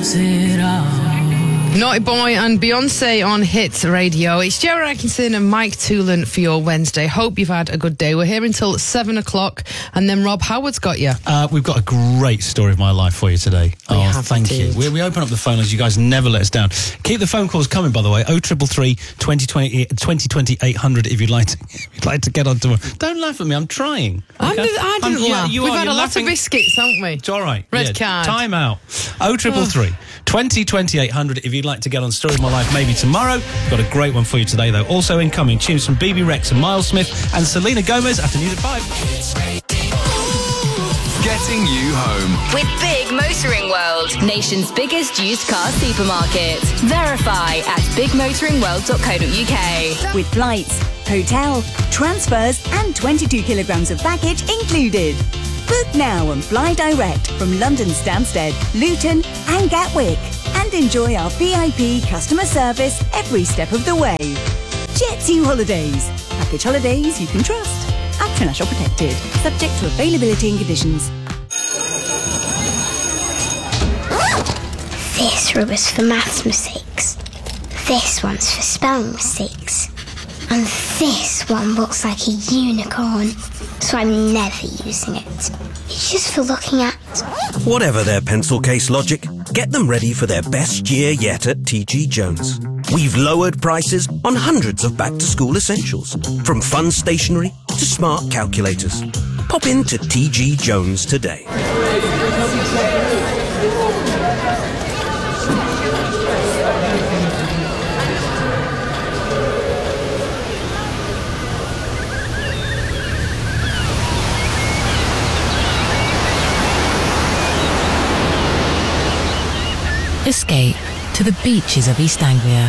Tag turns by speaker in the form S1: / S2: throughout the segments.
S1: Naughty Boy and Beyonce on Hit Radio. It's Jerry Atkinson and Mike Toolan for your Wednesday. Hope you've had a good day. We're here until 7 o'clock, and then Rob Howard's got you.
S2: We've got a great story of my life for you today. Thank you. We open up the phone as you guys never let us down. Keep the phone calls coming, by the way. 0333 2020 800 if you'd like to get onto it. Don't laugh at me. I'm trying.
S1: Okay? I didn't laugh. We've had a lot of biscuits, haven't we?
S2: It's all right.
S1: Red card.
S2: Time out. 0333 2020 800 if you'd like to get on Story of My Life maybe tomorrow. Got a great one for you today, though. Also incoming tunes from BB Rex and Miles Smith and Selena Gomez after News at 5.
S3: Getting you home
S4: with Big Motoring World, nation's biggest used car supermarket. Verify at bigmotoringworld.co.uk.
S5: With flights, hotel, transfers and 22 kilograms of baggage included. Book now and fly direct from London Stansted, Luton and Gatwick, and enjoy our VIP customer service every step of the way. Jet2 Holidays. Package holidays you can trust. International protected. Subject to availability and conditions.
S6: This rubber's for maths mistakes. This one's for spelling mistakes. And this one looks like a unicorn, so I'm never using it. It's just for looking at.
S7: Whatever their pencil case logic, get them ready for their best year yet at TG Jones. We've lowered prices on hundreds of back-to-school essentials, from fun stationery to smart calculators. Pop into TG Jones today.
S8: Escape to the beaches of East Anglia.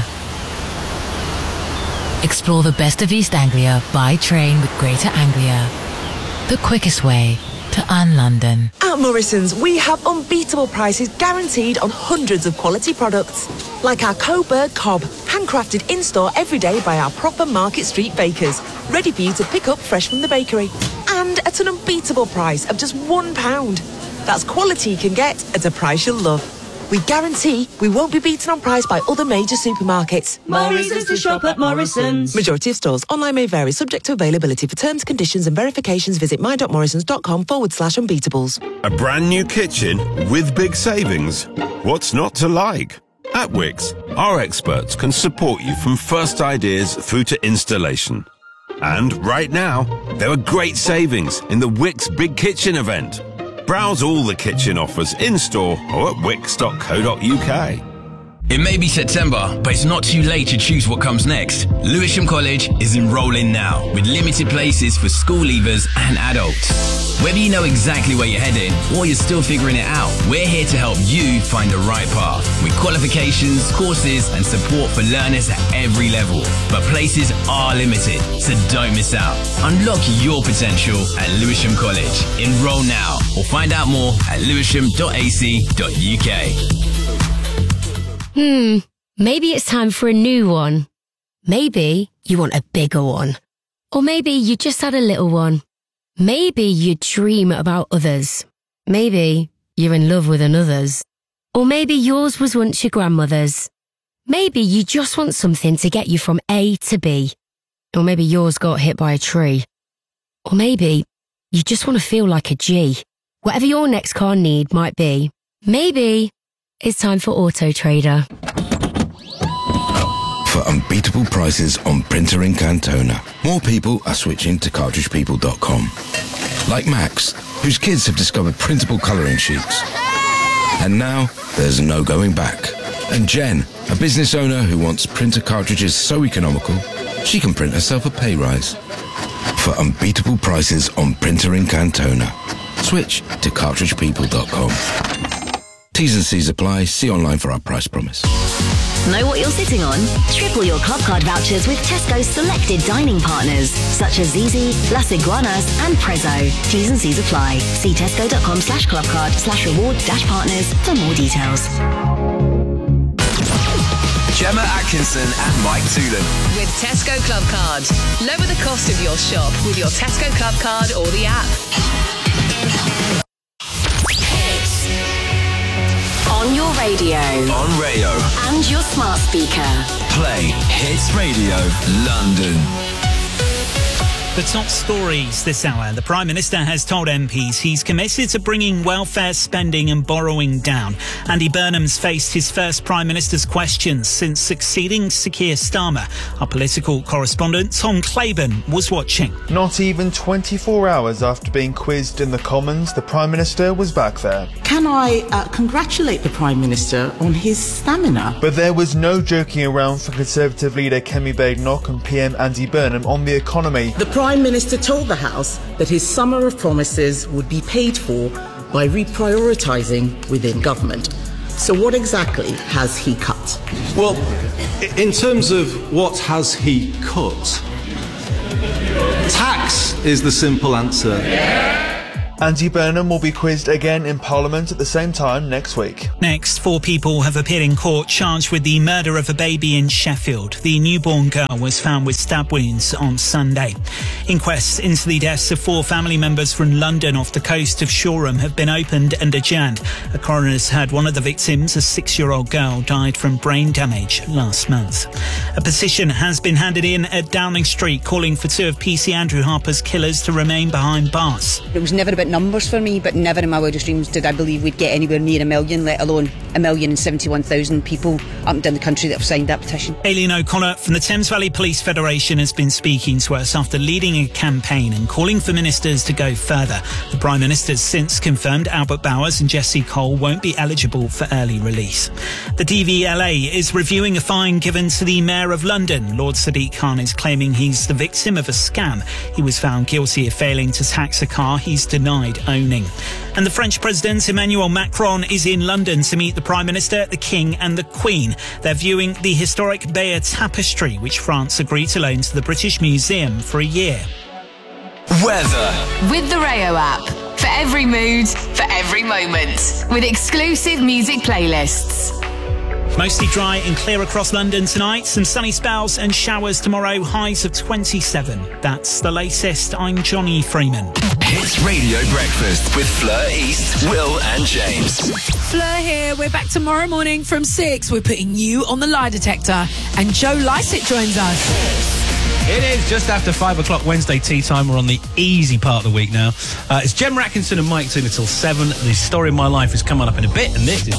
S8: Explore the best of East Anglia by train with Greater Anglia. The quickest way to London.
S9: At Morrison's, we have unbeatable prices guaranteed on hundreds of quality products. Like our Coburg Cob, handcrafted in-store every day by our proper Market Street bakers, ready for you to pick up fresh from the bakery. And at an unbeatable price of just £1. That's quality you can get at a price you'll love. We guarantee we won't be beaten on price by other major supermarkets.
S10: Morrison's to shop at Morrison's.
S9: Majority of stores. Online may vary, subject to availability. For terms, conditions and verifications, visit my.morrisons.com/unbeatables.
S11: A brand new kitchen with big savings. What's not to like? At Wix, our experts can support you from first ideas through to installation. And right now, there are great savings in the Wix Big Kitchen event. Browse all the kitchen offers in-store or at wix.co.uk.
S12: It may be September, but it's not too late to choose what comes next. Lewisham College is enrolling now with limited places for school leavers and adults. Whether you know exactly where you're heading or you're still figuring it out, we're here to help you find the right path with qualifications, courses and support for learners at every level. But places are limited, so don't miss out. Unlock your potential at Lewisham College. Enroll now or find out more at lewisham.ac.uk.
S13: Maybe it's time for a new one. Maybe you want a bigger one. Or maybe you just had a little one. Maybe you dream about others. Maybe you're in love with another's. Or maybe yours was once your grandmother's. Maybe you just want something to get you from A to B. Or maybe yours got hit by a tree. Or maybe you just want to feel like a G. Whatever your next car need might be. Maybe it's time for Auto Trader.
S14: For unbeatable prices on printer in Cantona, more people are switching to cartridgepeople.com. Like Max, whose kids have discovered printable colouring sheets. And now, there's no going back. And Jen, a business owner who wants printer cartridges so economical, she can print herself a pay rise. For unbeatable prices on printer in Cantona, switch to cartridgepeople.com. T's and C's apply. See online for our price promise.
S4: Know what you're sitting on? Triple your club card vouchers with Tesco's selected dining partners, such as Zizi, Las Iguanas and Prezzo. T's and C's apply. See tesco.com/clubcard/reward-partners for more details.
S3: Gemma Atkinson and Mike Toolan.
S15: With Tesco Club Card. Lower the cost of your shop with your Tesco Club Card or the app.
S4: On On your radio.
S3: On Rayo.
S4: And your smart speaker.
S3: Play Hits Radio London.
S16: The top stories this hour. The Prime Minister has told MPs he's committed to bringing welfare spending and borrowing down. Andy Burnham's faced his first Prime Minister's questions since succeeding Sir Keir Starmer. Our political correspondent Tom Claiborne was watching.
S17: Not even 24 hours after being quizzed in the Commons, the Prime Minister was back there.
S18: Can I congratulate the Prime Minister on his stamina?
S17: But there was no joking around for Conservative leader Kemi Badenoch and PM Andy Burnham on the economy.
S18: The Prime Minister told the House that his summer of promises would be paid for by reprioritising within government. So what exactly has he cut?
S19: Well, in terms of what has he cut, tax is the simple answer.
S17: Andy Burnham will be quizzed again in Parliament at the same time next week.
S16: Next, 4 people have appeared in court charged with the murder of a baby in Sheffield. The newborn girl was found with stab wounds on Sunday. Inquests into the deaths of 4 family members from London off the coast of Shoreham have been opened and adjourned. A coroner's heard one of the victims, a 6-year-old girl, died from brain damage last month. A petition has been handed in at Downing Street calling for 2 of PC Andrew Harper's killers to remain behind bars.
S20: It was never about numbers for me, but never in my wildest dreams did I believe we'd get anywhere near 1 million, let alone 1,071,000 people up and down the country that have signed that petition.
S16: Aileen O'Connor from the Thames Valley Police Federation has been speaking to us after leading a campaign and calling for ministers to go further. The Prime Minister's since confirmed Albert Bowers and Jessie Cole won't be eligible for early release. The DVLA is reviewing a fine given to the Mayor of London. Lord Sadiq Khan is claiming he's the victim of a scam. He was found guilty of failing to tax a car he's denied owning. And the French President Emmanuel Macron is in London to meet the Prime Minister, the King and the Queen. They're viewing the historic Bayeux Tapestry, which France agreed to loan to the British Museum for a year.
S3: Weather.
S15: With the Rayo app. For every mood, for every moment. With exclusive music playlists.
S16: Mostly dry and clear across London tonight. Some sunny spells and showers tomorrow. Highs of 27. That's the latest. I'm Johnny Freeman.
S3: Hits Radio Breakfast with Fleur East, Will and James.
S21: Fleur here. We're back tomorrow morning from 6. We're putting you on the lie detector. And Joe Lycett joins us.
S2: It is just after 5 o'clock Wednesday tea time. We're on the easy part of the week now. It's Gemma Atkinson and Mike Toolin till 7. The story of my life is coming up in a bit, and this is